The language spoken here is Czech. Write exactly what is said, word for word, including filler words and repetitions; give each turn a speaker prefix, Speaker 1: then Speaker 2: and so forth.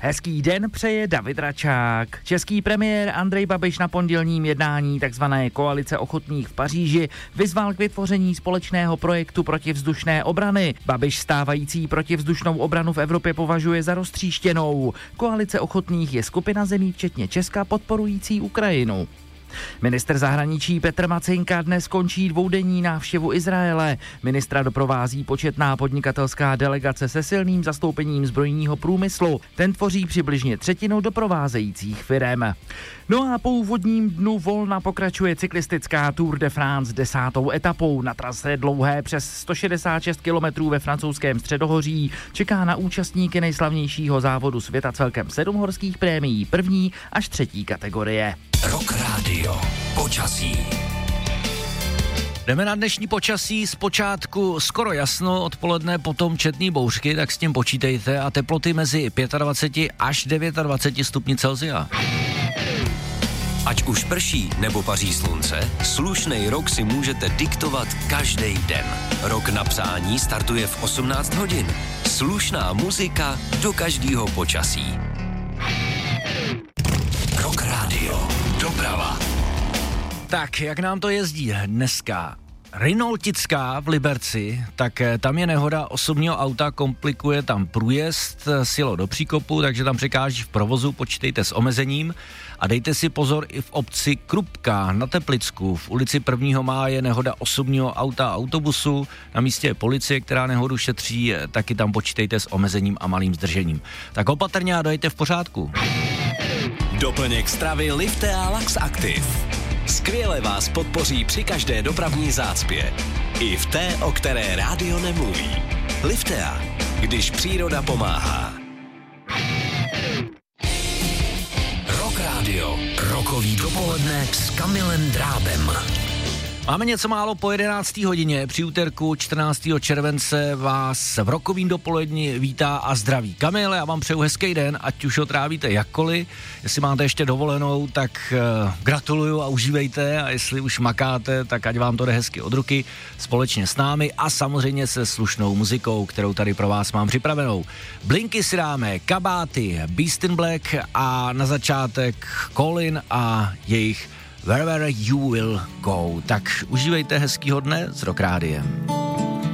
Speaker 1: Hezký den přeje David Račák. Český premiér Andrej Babiš na pondělním jednání tzv. Koalice ochotných v Paříži vyzval k vytvoření společného projektu protivzdušné obrany. Babiš stávající protivzdušnou obranu v Evropě považuje za roztříštěnou. Koalice ochotných je skupina zemí včetně Česka podporující Ukrajinu. Ministr zahraničí Petr Macinka dnes končí dvoudenní návštěvu Izraele. Ministra doprovází početná podnikatelská delegace se silným zastoupením zbrojního průmyslu. Ten tvoří přibližně třetinu doprovázejících firem. No a po úvodním dnu volna pokračuje cyklistická Tour de France desátou etapou. Na trase dlouhé přes sto šedesát šest kilometrů ve francouzském Středohoří čeká na účastníky nejslavnějšího závodu světa celkem sedm horských prémií první až třetí kategorie.
Speaker 2: Rock Radio. Počasí.
Speaker 3: Jdeme na dnešní počasí, zpočátku skoro jasno, odpoledne potom četný bouřky, tak s tím počítejte a teploty mezi dvacet pět až dvacet devět stupni Celsia.
Speaker 2: Ať už prší nebo paří slunce, slušnej rok si můžete diktovat každý den. Rok na přání startuje v osmnáct hodin. Slušná muzika do každého počasí. Rock Radio. Doprava.
Speaker 3: Tak, jak nám to jezdí dneska? Rinoltická v Liberci, tak tam je nehoda osobního auta, komplikuje tam průjezd, sjelo do příkopu, takže tam překáží v provozu, počítejte s omezením a dejte si pozor i v obci Krupka na Teplicku. V ulici prvního máje nehoda osobního auta a autobusu, na místě je policie, která nehodu šetří, taky tam počítejte s omezením a malým zdržením. Tak opatrně a dojďte v pořádku.
Speaker 2: Doplněk stravy Liftea Lax Active. Skvěle vás podpoří při každé dopravní zácpě. I v té, o které rádio nemluví. Liftea, když příroda pomáhá. Rock Radio. Rokový dopoledne s Kamilem Drábem.
Speaker 3: Máme něco málo po jedenácté hodině. Při úterku čtrnáctého července vás v rokovým dopoledni vítá a zdraví Kamil. Já vám přeju hezký den, ať už ho trávíte jakkoliv. Jestli máte ještě dovolenou, tak uh, gratuluju a užívejte. A jestli už makáte, tak ať vám to jde hezky od ruky společně s námi a samozřejmě se slušnou muzikou, kterou tady pro vás mám připravenou. Blinky si dáme, Kabáty, Beast in Black a na začátek Colin a jejich Wherever You Will Go. Tak užívejte hezkýho dne s Rock Rádiem.